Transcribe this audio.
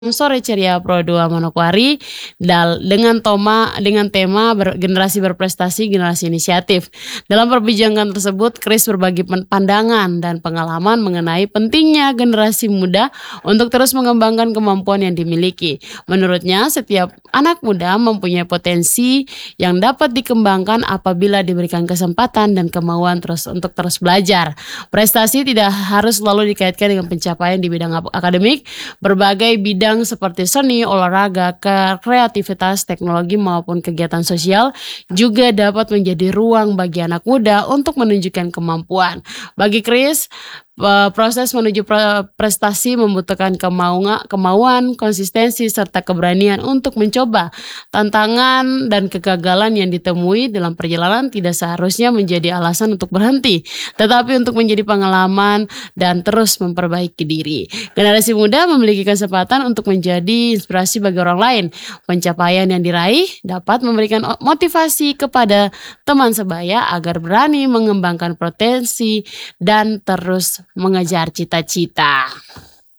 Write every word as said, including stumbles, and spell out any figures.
Sore ceria Pro dua Manokwari dal dengan toma dengan tema ber generasi berprestasi, generasi inisiatif. Dalam perbincangan tersebut, Kris berbagi pen pandangan dan pengalaman mengenai pentingnya generasi muda untuk terus mengembangkan kemampuan yang dimiliki. Menurutnya, setiap anak muda mempunyai potensi yang dapat dikembangkan apabila diberikan kesempatan dan kemauan terus untuk terus belajar. Prestasi tidak harus selalu dikaitkan dengan pencapaian di bidang ap akademik, berbagai bidang seperti seni, olahraga, ke kreativitas, teknologi maupun kegiatan sosial juga dapat menjadi ruang bagi anak muda untuk menunjukkan kemampuan. Bagi Kris, eee, proses menuju pre prestasi membutuhkan kemaunga kemauan, konsistensi, serta keberanian untuk mencoba. Tantangan dan kegagalan yang ditemui dalam perjalanan tidak seharusnya menjadi alasan untuk berhenti, tetapi untuk menjadi pengalaman dan terus memperbaiki diri. Generasi muda memiliki kesempatan untuk menjadi inspirasi bagi orang lain. Pencapaian yang diraih dapat memberikan o motivasi kepada teman sebaya agar berani mengembangkan potensi dan terus mengejar cita-cita.